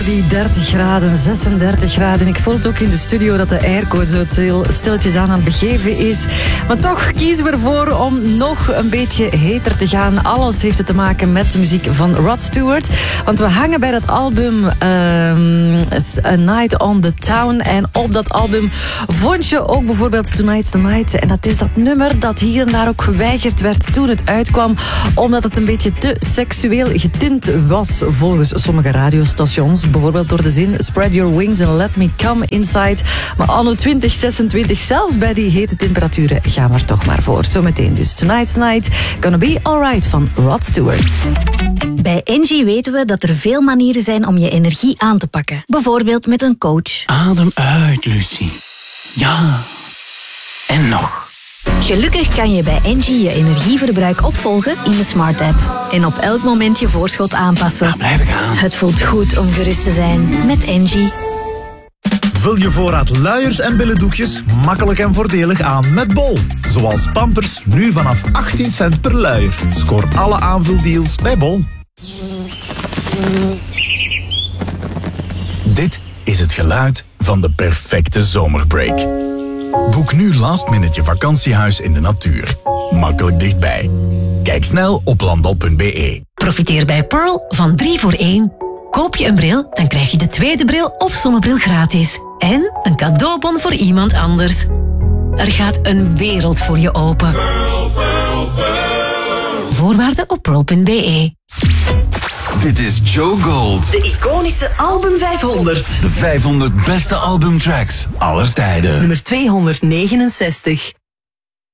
Die 30 graden, 36 graden. Ik voel het ook in de studio dat de airco zo stilletjes aan het begeven is. Maar toch kiezen we ervoor om nog een beetje heter te gaan. Alles heeft het te maken met de muziek van Rod Stewart. Want we hangen bij dat album A Night on the Town. En op dat album vond je ook bijvoorbeeld Tonight's the Night. En dat is dat nummer dat hier en daar ook geweigerd werd toen het uitkwam. Omdat het een beetje te seksueel getint was volgens sommige radiostations. Bijvoorbeeld door de zin Spread your wings and let me come inside. Maar anno 2026, zelfs bij die hete temperaturen, gaan we er toch maar voor. Zometeen dus Tonight's Night, Gonna Be Alright van Rod Stewart. Bij Engie weten we dat er veel manieren zijn om je energie aan te pakken. Bijvoorbeeld met een coach. Adem uit, Lucie. Ja. En nog. Gelukkig kan je bij Engie je energieverbruik opvolgen in de Smart app. En op elk moment je voorschot aanpassen. Ja, blijven gaan. Het voelt goed om gerust te zijn met Engie. Vul je voorraad luiers en billendoekjes makkelijk en voordelig aan met Bol. Zoals Pampers, nu vanaf 18 cent per luier. Scoor alle aanvuldeals bij Bol. Dit is het geluid van de perfecte zomerbreak. Boek nu last minute je vakantiehuis in de natuur. Makkelijk dichtbij. Kijk snel op landal.be. Profiteer bij Pearl van 3 voor 1. Koop je een bril, dan krijg je de tweede bril of zonnebril gratis. En een cadeaubon voor iemand anders. Er gaat een wereld voor je open. Voorwaarden op pearl.be. Dit is Joe Gold. De iconische album 500. De 500 beste albumtracks aller tijden. Nummer 269.